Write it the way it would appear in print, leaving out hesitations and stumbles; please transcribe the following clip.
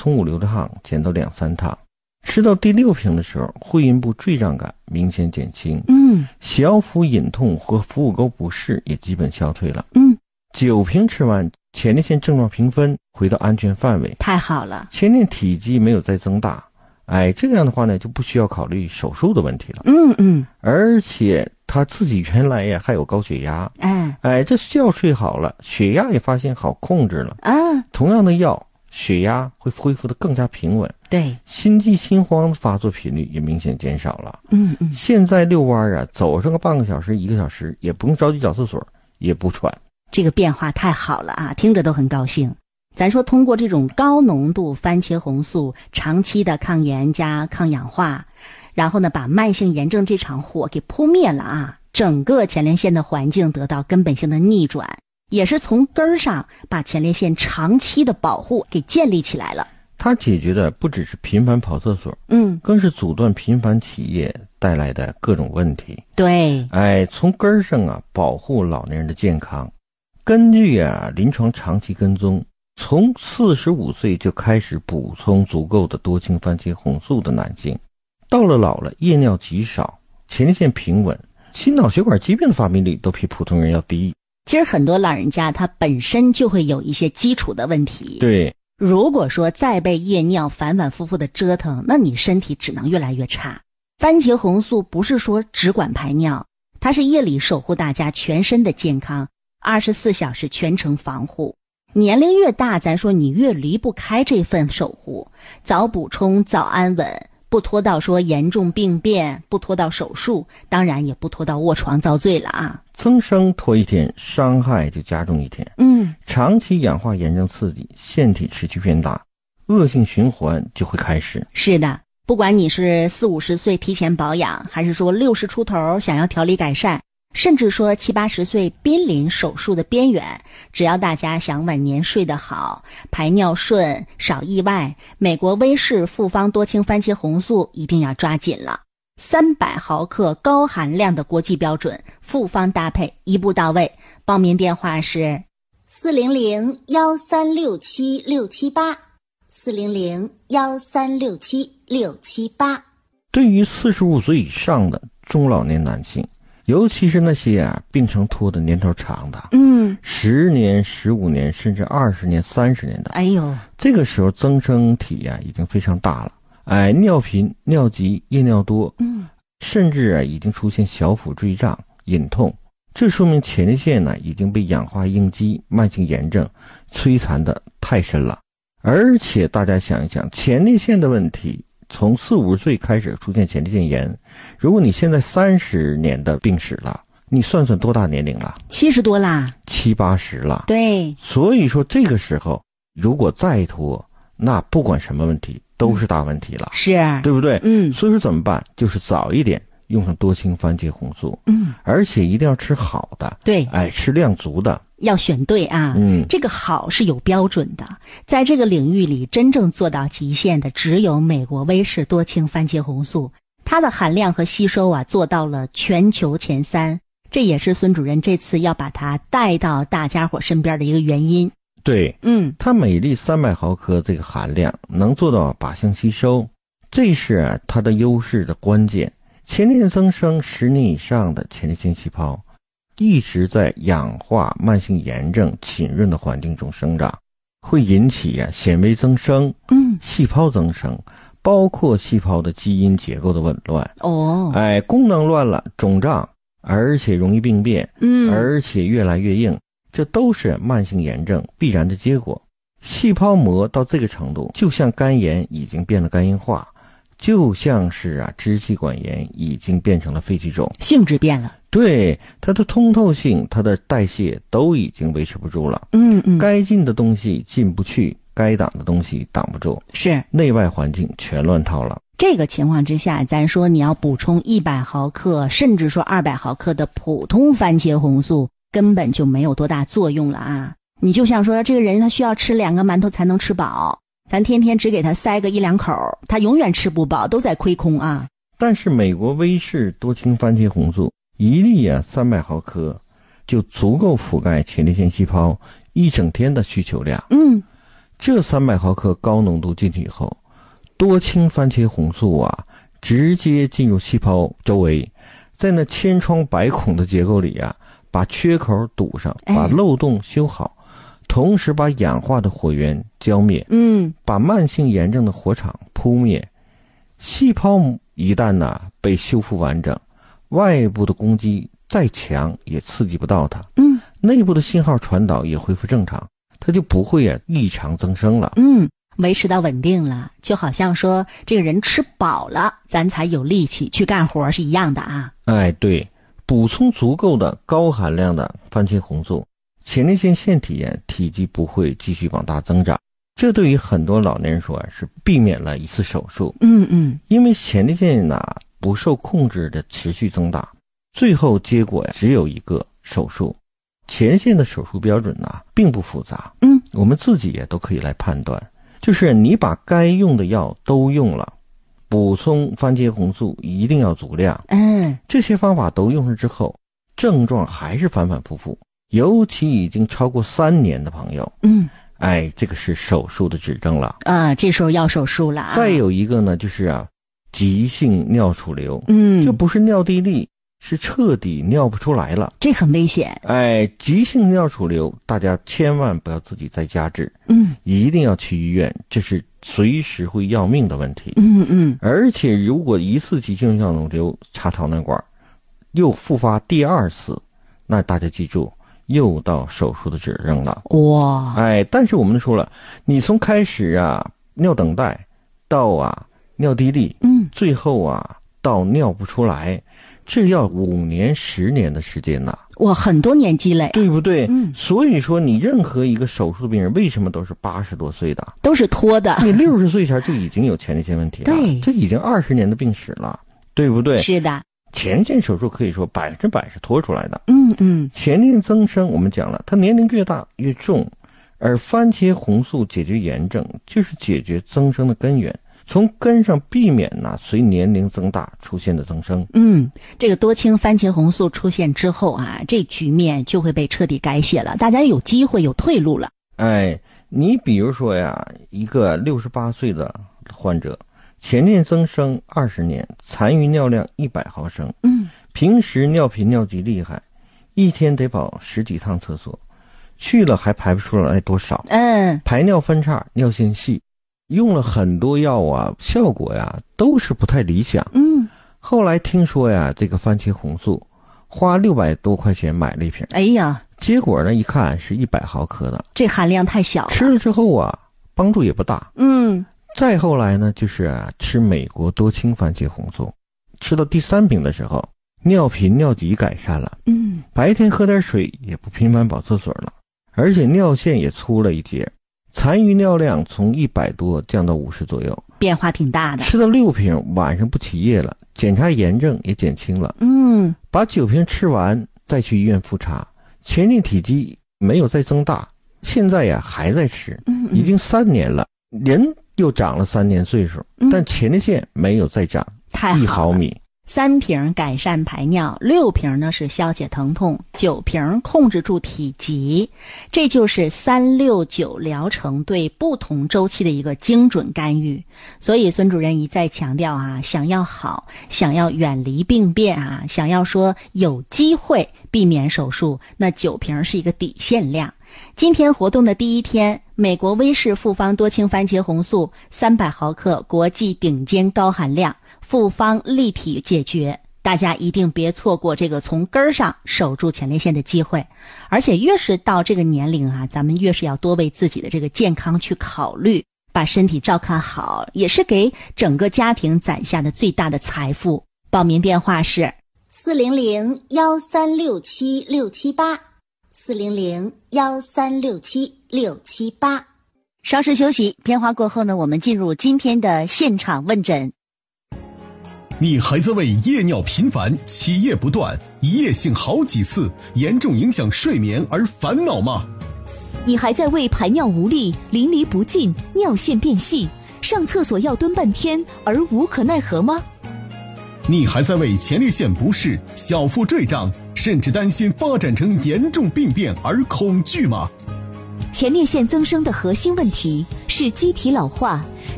从5、6趟减到2、3趟。吃到第6瓶的时候，会阴部坠胀感明显减轻，小腹隐痛和腹股沟不适也基本消退了。9瓶吃完，前列腺症状评分回到安全范围， 太好了。 前列体积没有再增大，这样的话呢，就不需要考虑手术的问题了。而且他自己原来呀还有高血压，这觉睡好了，血压也发现好控制了。同样的药，血压会恢复得更加平稳。 对， 心悸心慌的发作频率也明显减少了。现在遛弯走上个半个小时、1个小时，也不用着急找厕所，也不喘。 这个变化太好了啊，听着都很高兴。咱说通过这种高浓度番茄红素长期的抗炎加抗氧化，然后呢把慢性炎症这场火给扑灭了啊，整个前列腺的环境得到根本性的逆转，也是从根儿上把前列腺长期的保护给建立起来了。 它解决的不只是频繁跑厕所，更是阻断频繁起夜带来的各种问题。 对， 从根儿上保护老年人的健康。根据临床长期跟踪，从45岁就开始补充足够的多氢番茄红素的男性，到了老了夜尿极少，前列腺平稳，心脑血管疾病的发病率都比普通人要低。 其实很多老人家他本身就会有一些基础的问题。 对， 如果说再被夜尿反反复复的折腾，那你身体只能越来越差。番茄红素不是说只管排尿，它是夜里守护大家全身的健康，24小时全程防护。年龄越大，咱说你越离不开这份守护，早补充早安稳，不拖到说严重病变，不拖到手术，当然也不拖到卧床遭罪了啊。 增生拖一天，伤害就加重一天。长期氧化炎症刺激，腺体持续变大，恶性循环就会开始。 是的，不管你是40、50岁提前保养，还是说60出头想要调理改善，甚至说70、80岁濒临手术的边缘，只要大家想晚年睡得好，排尿顺，少意外，美国威士复方多氢番茄红素一定要抓紧了。300毫克高含量的国际标准，复方搭配一步到位。报名电话是 400-1367-678 400-1367-678。 对于45岁以上的中老年男性，尤其是那些病程拖的年头长的，10年、15年甚至20年、30年的，这个时候增生体已经非常大了，尿频、尿急、夜尿多，甚至已经出现小腹坠胀、隐痛，这说明前列腺已经被氧化应激慢性炎症摧残的太深了。而且大家想一想，前列腺的问题从4、50岁开始出现前列腺炎，如果你现在30年的病史了，你算算多大年龄了？70 多啦 ，70、80了。 对， 所以说这个时候如果再拖，那不管什么问题都是大问题了， 是， 对不对？所以说怎么办？就是早一点用上多氢番茄红素，而且一定要吃好的， 对， 吃量足的， 要选对啊。这个好是有标准的，在这个领域里真正做到极限的只有美国威士多氢番茄红素，它的含量和吸收做到了全球前3，这也是孙主任这次要把它带到大家伙身边的一个原因。 对，它每粒300毫克这个含量能做到靶向吸收，这是它的优势的关键。前列腺增生10年以上的前列腺细胞一直在氧化慢性炎症浸润的环境中生长，会引起纤维增生、细胞增生，包括细胞的基因结构的紊乱。功能乱了，肿胀，而且容易病变，而且越来越硬，这都是慢性炎症必然的结果。细胞膜到这个程度，就像肝炎已经变得肝硬化，就像是支气管炎已经变成了肺气肿， 性质变了。 对，它的通透性、它的代谢都已经维持不住了。该进的东西进不去，该挡的东西挡不住， 是内外环境全乱套了。 这个情况之下，咱说你要补充100毫克甚至说200毫克的普通番茄红素，根本就没有多大作用了啊。你就像说这个人他需要吃2个馒头才能吃饱，咱天天只给他塞个1、2口，他永远吃不饱，都在亏空啊。 但是美国威士多氢番茄红素一粒300毫克就足够覆盖前列腺细胞一整天的需求量。 这300毫克高浓度进去以后，多氢番茄红素啊，直接进入细胞周围，在那千疮百孔的结构里啊，把缺口堵上，把漏洞修好，同时把氧化的火源浇灭，把慢性炎症的火场扑灭。细胞一旦被修复完整，外部的攻击再强也刺激不到它，内部的信号传导也恢复正常，它就不会异常增生了， 维持到稳定了，就好像说这个人吃饱了，咱才有力气去干活是一样的啊。 对，补充足够的高含量的番茄红素，前列腺腺体体积不会继续往大增长。这对于很多老年人说是避免了一次手术。因为前列腺不受控制的持续增大，最后结果只有一个手术。前列腺的手术标准并不复杂，我们自己也都可以来判断。就是你把该用的药都用了，补充番茄红素一定要足量。这些方法都用上之后，症状还是反反复复，尤其已经超过3年的朋友，这个是手术的指征了这时候要手术了再有一个呢，就是急性尿储留，就不是尿地利，是彻底尿不出来了， 这很危险。 急性尿储留，大家千万不要自己在家治，一定要去医院，这是随时会要命的问题。而且如果一次急性尿储留插导管管，又复发第2次，那大家记住，又到手术的指征了。但是我们说了，你从开始尿等待到尿地利，最后到尿不出来，这要5年10年的时间很多年积累， 对不对？所以说你任何一个手术的病人，为什么都是80多岁的， 都是拖的？ 你60岁前就已经有前列腺问题了， 对， 这已经20年的病史了，对不对？ 是的， 前列腺手术可以说100%是拖出来的。前列腺增生我们讲了，它年龄越大越重，而番茄红素解决炎症就是解决增生的根源，从根上避免随年龄增大出现的增生。 这个多氢番茄红素出现之后这局面就会被彻底改写了，大家有机会有退路了。 你比如说一个68岁的患者，前列增生20年，残余尿量100毫升，平时尿频尿急厉害，一天得跑10几趟厕所，去了还排不出来多少，排尿分叉，尿线细，用了很多药效果都是不太理想。后来听说这个番茄红素花600多块钱买了一瓶，结果呢一看是100毫克的， 这含量太小了， 吃了之后帮助也不大。再后来呢，就是吃美国多氢番茄红素，吃到第3瓶的时候，尿频尿急改善了，白天喝点水也不频繁跑厕所了，而且尿线也粗了一截，残余尿量从100多降到50左右， 变化挺大的。 吃到6瓶，晚上不起夜了，检查炎症也减轻了。把9瓶吃完再去医院复查，前列体积没有再增大，现在还在吃，已经3年了，人又长了3年岁数，但前列腺没有再长1毫米。 3瓶改善排尿，6瓶呢是消解疼痛，9瓶控制住体积，这就是369疗程对不同周期的一个精准干预。所以孙主任一再强调想要好，想要远离病变想要说有机会避免手术，那9瓶是一个底线量。今天活动的第1天，美国威士复方多氢番茄红素300毫克，国际顶尖高含量，复方立体解决，大家一定别错过这个从根儿上守住前列腺的机会。而且越是到这个年龄咱们越是要多为自己的这个健康去考虑，把身体照看好，也是给整个家庭攒下的最大的财富。报名电话是 400-1367-678，400-1367-678。 稍事休息，片花过后呢，我们进入今天的现场问诊。 你还在为夜尿频繁、起夜不断、一夜性好几次、严重影响睡眠而烦恼吗？ 你还在为排尿无力、淋漓不尽、尿线变细、上厕所要蹲半天而无可奈何吗？ 你还在为前列腺不适、小腹坠胀，甚至担心发展成严重病变而恐惧吗？ 前列腺增生的核心问题是机体老化，